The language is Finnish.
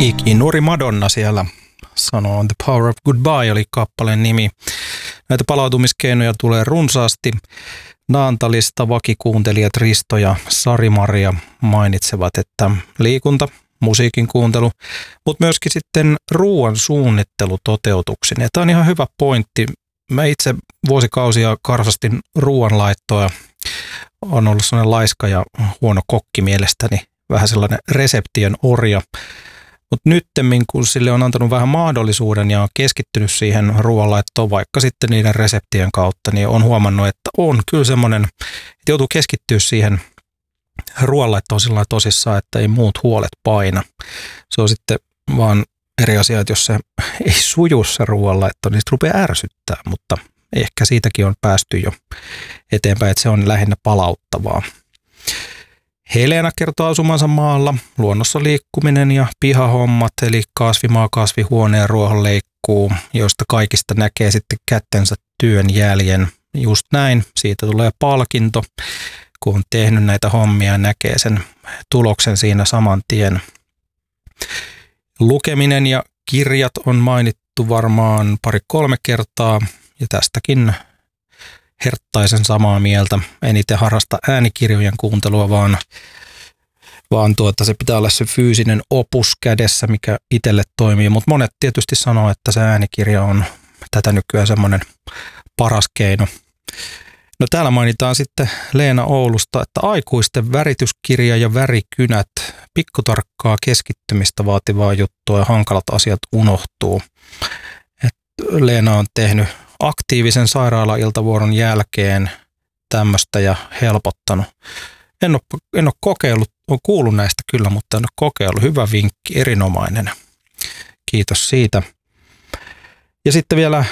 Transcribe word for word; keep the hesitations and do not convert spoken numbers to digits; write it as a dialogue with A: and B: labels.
A: Ikinuori Madonna siellä sanoo The Power of Goodbye oli kappaleen nimi. Näitä palautumiskeinoja tulee runsaasti. Naantalista vakikuuntelijat Risto ja Sari-Maria mainitsevat, että liikunta, musiikin kuuntelu, mutta myöskin sitten ruoan suunnittelu toteutuksen. Ja tämä on ihan hyvä pointti. Mä itse vuosikausia karsastin ruoanlaittoa. On ollut sellainen laiska ja huono kokki mielestäni, vähän sellainen reseptien orja. Mutta nyttemmin, kun sille on antanut vähän mahdollisuuden ja on keskittynyt siihen ruoanlaittoon vaikka sitten niiden reseptien kautta, niin on huomannut, että on kyllä semmoinen, että joutuu keskittyä siihen ruoanlaittoon sillä lailla tosissaan, että ei muut huolet paina. Se on sitten vaan eri asia, että jos se ei suju se ruoanlaitto, niin se rupeaa ärsyttää, mutta ehkä siitäkin on päästy jo eteenpäin, että se on lähinnä palauttavaa. Helena kertoo asumansa maalla, luonnossa liikkuminen ja pihahommat, eli kasvimaa, kasvihuone ja ruohonleikkuu, joista kaikista näkee sitten kättensä työn jäljen. Just näin, siitä tulee palkinto, kun on tehnyt näitä hommia ja näkee sen tuloksen siinä saman tien. Lukeminen ja kirjat on mainittu varmaan pari-kolme kertaa, ja tästäkin herttaisen samaa mieltä. En itse harrasta äänikirjojen kuuntelua, vaan, vaan tuota, se pitää olla se fyysinen opus kädessä, mikä itselle toimii. Mutta monet tietysti sanoo, että se äänikirja on tätä nykyään semmoinen paras keino. No täällä mainitaan sitten Leena Oulusta, että aikuisten värityskirja ja värikynät, pikkutarkkaa keskittymistä vaativaa juttua ja hankalat asiat unohtuu. Et Leena on tehnyt aktiivisen sairaala-iltavuoron jälkeen tämmöistä ja helpottanut. En ole, en ole kokeillut, olen kuullut näistä kyllä, mutta en ole kokeillut. Hyvä vinkki, erinomainen. Kiitos siitä. Ja sitten vielä